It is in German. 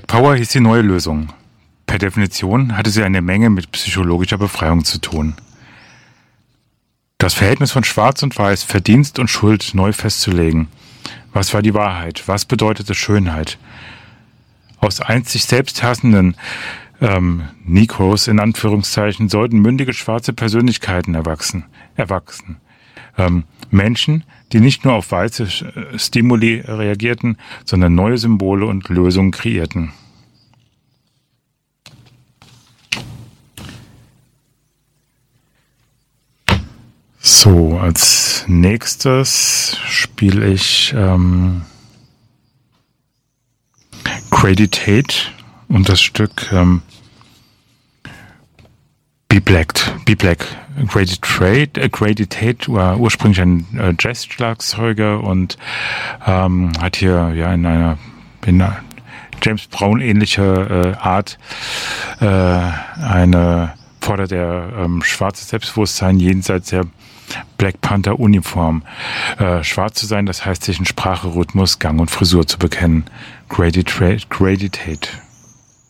Black Power hieß die neue Lösung. Per Definition hatte sie eine Menge mit psychologischer Befreiung zu tun. Das Verhältnis von Schwarz und Weiß, Verdienst und Schuld neu festzulegen. Was war die Wahrheit? Was bedeutete Schönheit? Aus einzig selbst hassenden Negroes in Anführungszeichen sollten mündige schwarze Persönlichkeiten erwachsen. Menschen, die nicht nur auf weiße Stimuli reagierten, sondern neue Symbole und Lösungen kreierten. So, als nächstes spiele ich Grady Tate und das Stück Be Black. Grady Tate war ursprünglich ein Jazz-Schlagzeuger und hat hier ja in einer James Brown ähnliche Art fordert er schwarzes Selbstbewusstsein jenseits der Black Panther Uniform. Schwarz zu sein, das heißt sich in Sprache, Rhythmus, Gang und Frisur zu bekennen. Grady Tate.